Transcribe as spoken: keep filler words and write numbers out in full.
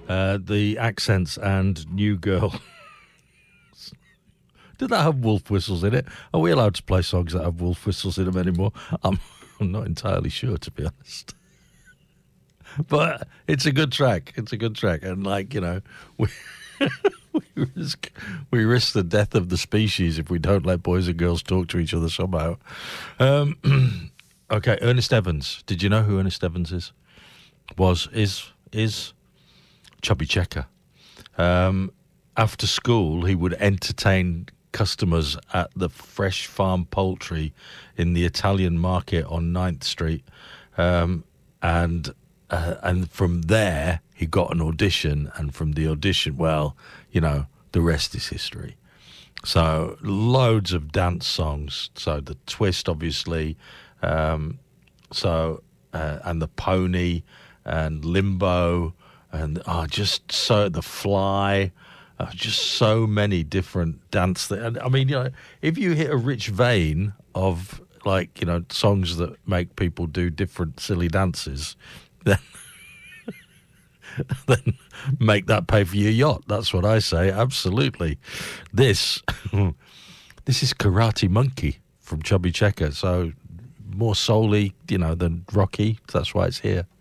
Uh, the Accents and New Girl. Did that have wolf whistles in it? Are we allowed to play songs that have wolf whistles in them anymore? I'm, I'm not entirely sure, to be honest. But it's a good track. It's a good track. And, like, you know, we, we, risk, we risk the death of the species if we don't let boys and girls talk to each other somehow. Um, okay, Ernest Evans. Did you know who Ernest Evans is? Was, is, is Chubby Checker. Um, after school, he would entertain customers at the Fresh Farm Poultry in the Italian market on ninth Street. Um, and uh, and from there, he got an audition. And from the audition, well, you know, the rest is history. So loads of dance songs. So the Twist, obviously. Um, so uh, and the Pony and Limbo. And oh, just so The Fly. Uh, just so many different dance things. And I mean, you know, if you hit a rich vein of, like, you know, songs that make people do different silly dances, then then make that pay for your yacht. That's what I say. Absolutely. This this is Karate Monkey from Chubby Checker. So more soul-y, you know, than rocky. That's why it's here.